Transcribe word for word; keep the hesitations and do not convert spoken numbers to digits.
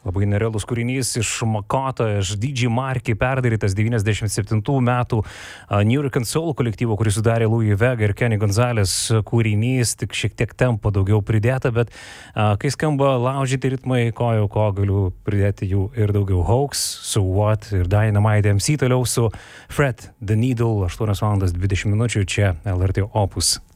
Labai nerealus kūrinys iš Makoto, iš D J Marky perdarytas devyniasdešimt septintų metų New York and Soul kolektyvo, kurį sudarė Louis Vega ir Kenny Gonzalez kūrinys, tik šiek tiek tempo daugiau pridėta, bet a, kai skamba laužyti ritmai, ko jau ko galiu pridėti jų ir daugiau. Hoax, So What ir Dynamite M C toliau su Fred the Needle, aštuonios valandos dvidešimt minučių čia L R T Opus.